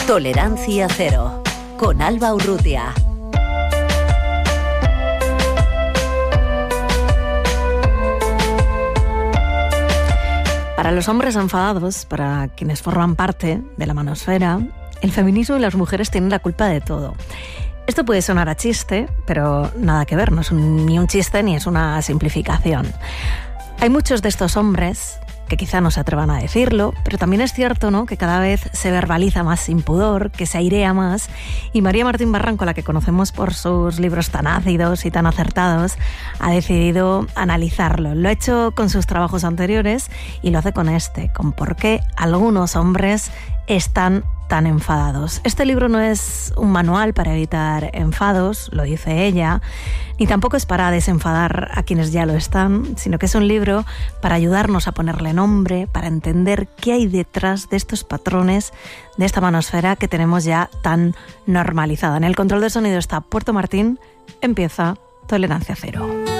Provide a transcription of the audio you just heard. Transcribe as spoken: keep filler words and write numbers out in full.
Tolerancia Cero, con Alba Urrutia. Para los hombres enfadados, para quienes forman parte de la manosfera, el feminismo y las mujeres tienen la culpa de todo. Esto puede sonar a chiste, pero nada que ver, no es un, ni un chiste ni es una simplificación. Hay muchos de estos hombres que quizá no se atrevan a decirlo, pero también es cierto, ¿no?, que cada vez se verbaliza más sin pudor, que se airea más, y María Martín Barranco, la que conocemos por sus libros tan ácidos y tan acertados, ha decidido analizarlo. Lo ha hecho con sus trabajos anteriores y lo hace con este, con por qué algunos hombres están tan enfadados. Este libro no es un manual para evitar enfados, lo dice ella, ni tampoco es para desenfadar a quienes ya lo están, sino que es un libro para ayudarnos a ponerle nombre, para entender qué hay detrás de estos patrones, de esta manosfera que tenemos ya tan normalizada. En el control del sonido está Puerto Martín. Empieza Tolerancia Cero.